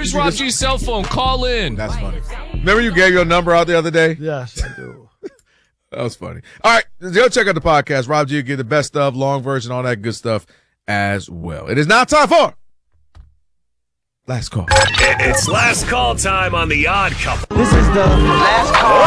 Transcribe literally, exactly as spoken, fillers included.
Here's Rob G's cell phone. Call in. That's funny. Remember you gave your number out the other day? Yes, I do. That was funny. All right, go check out the podcast. Rob G will get the best of, long version, all that good stuff as well. It is now time for Last Call. It's last call time on The Odd Couple. This is the last call.